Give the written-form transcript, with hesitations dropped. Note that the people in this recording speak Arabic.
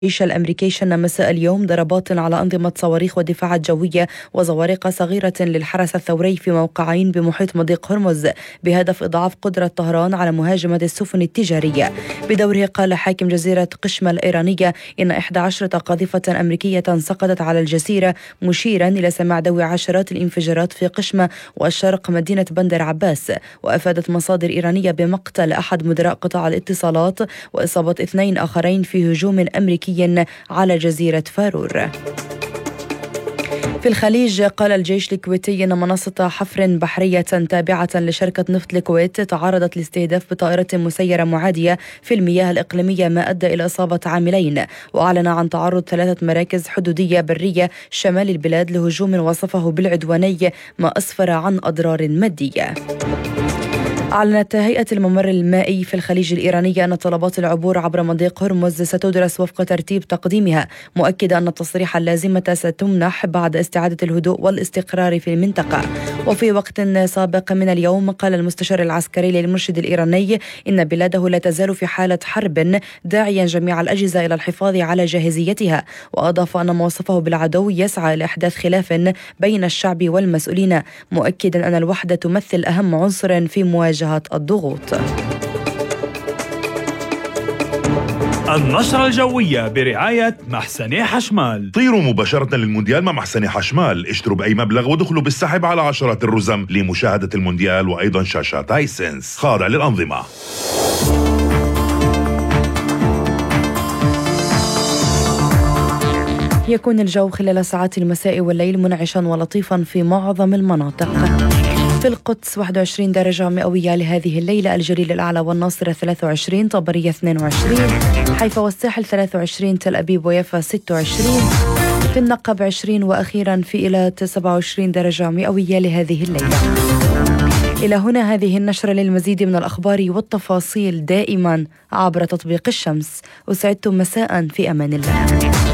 الجيش الأمريكي شن مساء اليوم ضربات على أنظمة صواريخ ودفاعات جوية وزوارق صغيرة للحرس الثوري في موقعين بمحيط مضيق هرمز بهدف إضعاف قدرة طهران على مهاجمة السفن التجارية. بدوره قال حاكم جزيرة قشمة الإيرانية إن 11 قاذفة أمريكية سقطت على الجزيرة، مشيرا إلى سماع دوي عشرات الانفجارات في قشمة والشرق مدينة بندر عباس. وأفادت مصادر إيرانية بمقتل أحد مدراء قطاع الاتصالات وإصابة 2 آخرين في هجوم أمريكي على جزيرة فارور. في الخليج قال الجيش الكويتي أن منصة حفر بحرية تابعة لشركة نفط الكويت تعرضت لاستهداف بطائرة مسيرة معادية في المياه الإقليمية ما أدى إلى إصابة عاملين. وأعلن عن تعرض 3 مراكز حدودية برية شمال البلاد لهجوم وصفه بالعدواني ما أسفر عن أضرار مادية. أعلنت هيئة الممر المائي في الخليج الإيراني أن طلبات العبور عبر مضيق هرمز ستدرس وفق ترتيب تقديمها، مؤكدة أن التصريح اللازمة ستمنح بعد استعادة الهدوء والاستقرار في المنطقة. وفي وقت سابق من اليوم قال المستشار العسكري للمرشد الإيراني إن بلاده لا تزال في حالة حرب، داعيا جميع الأجهزة إلى الحفاظ على جاهزيتها. وأضاف أن ما وصفه بالعدو يسعى لإحداث خلاف بين الشعب والمسؤولين، مؤكدا أن الوحدة تمثل أهم عنصر في مواجهة الضغوط. النشرة الجوية برعاية محسني حشمال. طيروا مباشرة للمونديال مع محسني حشمال، اشتروا بأي مبلغ ودخلوا بالسحب على عشرات الرزم لمشاهدة المونديال وأيضا شاشات هايسنس خاضع للأنظمة. يكون الجو خلال ساعات المساء والليل منعشا ولطيفا في معظم المناطق. في القدس 21 درجة مئوية لهذه الليلة، الجليل الأعلى والناصرة 23، طبرية 22، حيفا والساحل 23، تل أبيب ويافا 26، في النقب 20، وأخيرا في إيلات 27 درجة مئوية لهذه الليلة. إلى هنا هذه النشرة. للمزيد من الأخبار والتفاصيل دائما عبر تطبيق الشمس. أسعدتم مساء في أمان الله.